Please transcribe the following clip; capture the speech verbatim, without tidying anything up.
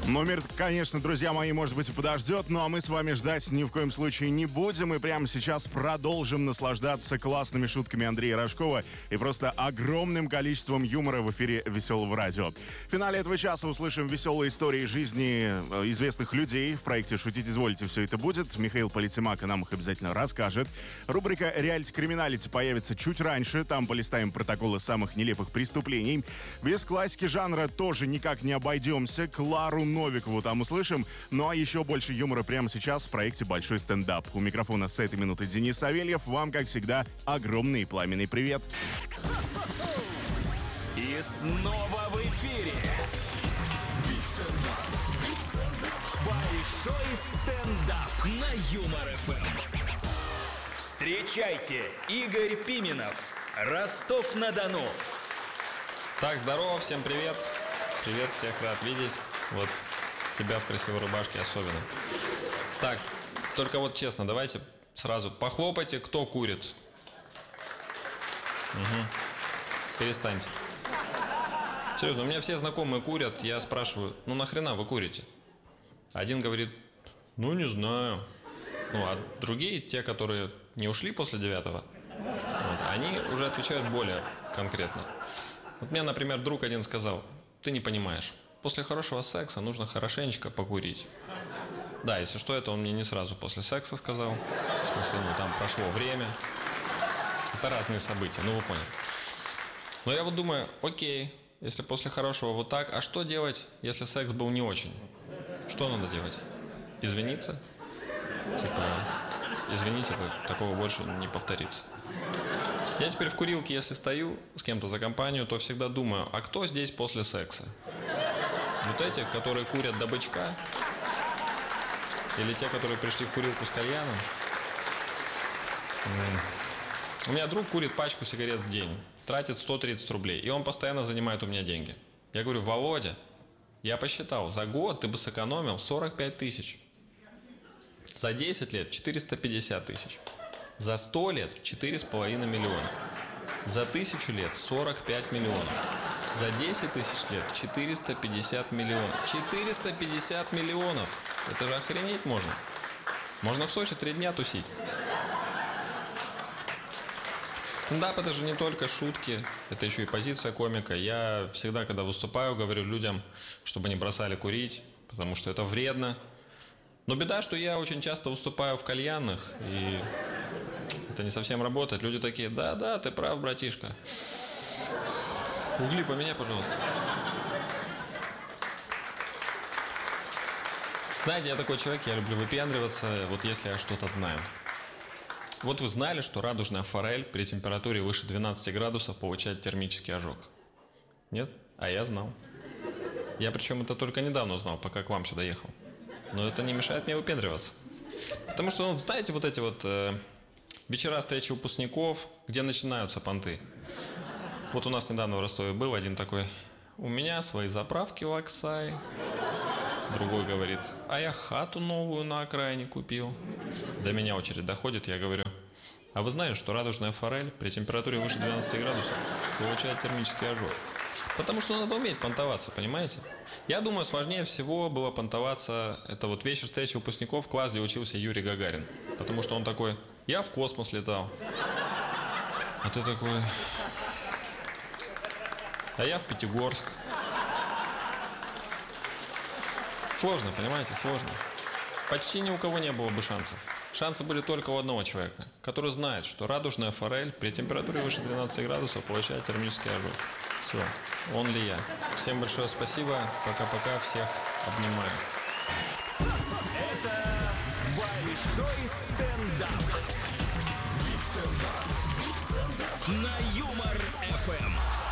Номер, конечно, друзья мои, может быть, и подождет, ну а мы с вами ждать ни в коем случае не будем. И прямо сейчас продолжим наслаждаться классными шутками Андрея Рожкова и просто огромным количеством юмора в эфире «Веселого радио». В финале этого часа услышим веселые истории жизни известных людей. В проекте «Шутить изволите» все это будет. Михаил Политимака нам их обязательно расскажет. Рубрика «Реалити-криминалити» появится чуть раньше. Там полистаем протоколы самых нелепых преступлений. Без классики жанра тоже никак не обойдемся. Клару Новикову там услышим. Ну а еще больше юмора прямо сейчас в проекте «Большой стендап». У микрофона с этой минуты Денис Савельев. Вам, как всегда, огромный и пламенный привет. И снова в эфире Большой стендап на Юмор-ФМ. Встречайте, Игорь Пименов, Ростов-на-Дону. Так, здорово, всем привет. Привет, всех рад видеть. Вот тебя в красивой рубашке особенно. Так, только вот честно, давайте сразу похлопайте, кто курит. Угу. Перестаньте. Серьезно, у меня все знакомые курят. Я спрашиваю, ну нахрена вы курите? Один говорит, ну не знаю. Ну а другие, те, которые не ушли после девятого, вот, они уже отвечают более конкретно. Вот мне, например, друг один сказал, ты не понимаешь, после хорошего секса нужно хорошенечко покурить. Да, если что, это он мне не сразу после секса сказал. В смысле, ну там прошло время. Это разные события, ну вы поняли. Но я вот думаю, окей, если после хорошего вот так, а что делать, если секс был не очень? Что надо делать? Извиниться? Типа, извините, это, такого больше не повторится. Я теперь в курилке, если стою с кем-то за компанию, то всегда думаю, а кто здесь после секса? Вот эти, которые курят до бычка? Или те, которые пришли в курилку с кальяном? У меня друг курит пачку сигарет в день, тратит сто тридцать рублей, и он постоянно занимает у меня деньги. Я говорю, Володя, я посчитал, за год ты бы сэкономил сорок пять тысяч. За десять лет четыреста пятьдесят тысяч. За сто лет четыре с половиной миллиона. За тысячу лет сорок пять миллионов. За десять тысяч лет четыреста пятьдесят миллионов. четыреста пятьдесят миллионов. Это же охренеть можно. Можно в Сочи три дня тусить. Стендап — это же не только шутки, это еще и позиция комика. Я всегда, когда выступаю, говорю людям, чтобы не бросали курить, потому что это вредно. Но беда, что я очень часто выступаю в кальянных, и это не совсем работает. Люди такие, да-да, ты прав, братишка. Угли поменяй, пожалуйста. Знаете, я такой человек, я люблю выпендриваться, вот если я что-то знаю. Вот вы знали, что радужная форель при температуре выше двенадцати градусов получает термический ожог? Нет? А я знал. Я причем это только недавно узнал, пока к вам сюда ехал. Но это не мешает мне выпендриваться. Потому что, ну, знаете, вот эти вот э, вечера встречи выпускников, где начинаются понты. Вот у нас недавно в Ростове был один такой, у меня свои заправки в Оксай. Другой говорит, а я хату новую на окраине купил. До меня очередь доходит, я говорю, а вы знали, что радужная форель при температуре выше двенадцати градусов получает термический ожог? Потому что надо уметь понтоваться, понимаете? Я думаю, сложнее всего было понтоваться, это вот вечер встречи выпускников, класс, где учился Юрий Гагарин. Потому что он такой, я в космос летал. А ты такой, а я в Пятигорск. Сложно, понимаете, сложно. Почти ни у кого не было бы шансов. Шансы были только у одного человека, который знает, что радужная форель при температуре выше двенадцати градусов получает термический ожог. Все, он ли я. Всем большое спасибо, пока-пока, всех обнимаю. Это Большой стендап на Юмор-ФМ.